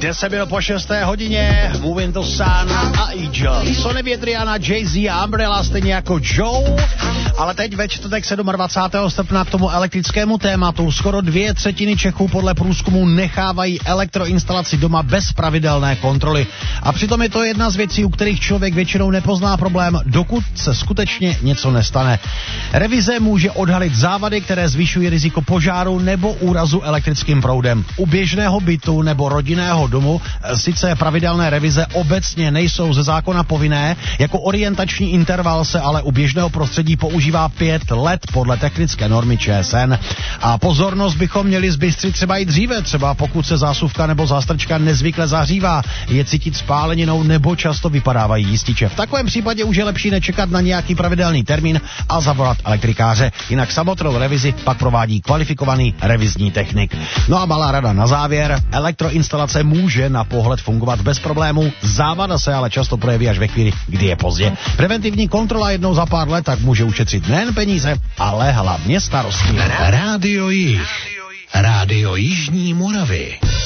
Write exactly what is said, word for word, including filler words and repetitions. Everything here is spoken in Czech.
Deset minut po šesté hodině, Moving to Sun a Angel. Sonny Větriana, Jay-Z a Umbrella, stejně jako Joe. Ale teď ve čtvrtek dvacátého sedmého srpna k tomu elektrickému tématu. Skoro dvě třetiny Čechů podle průzkumu nechávají elektroinstalaci doma bez pravidelné kontroly. A přitom je to jedna z věcí, u kterých člověk většinou nepozná problém, dokud se skutečně něco nestane. Revize může odhalit závady, které zvyšují riziko požáru nebo úrazu elektrickým proudem. U běžného bytu nebo rodinného domu sice pravidelné revize obecně nejsou ze zákona povinné, jako orientační interval se ale u běžného prostředí používá pět let podle technické normy ČSN. A pozornost bychom měli zbystřit třeba i dříve, třeba pokud se zásuvka nebo zástrčka nezvykle zahřívá, je cítit spáleninou nebo často vypadávají jističe. V takovém případě už je lepší nečekat na nějaký pravidelný termín a zavolat elektrikáře. Jinak samotnou revizi pak provádí kvalifikovaný revizní technik. No a malá rada na závěr. Elektroinstalace může na pohled fungovat bez problémů, závada se ale často projeví až ve chvíli, kdy je pozdě. Preventivní kontrola jednou za pár let tak může ušetřit nejen peníze, ale hlavně starosti. Rádio Jih. Rádio Jižní Moravy.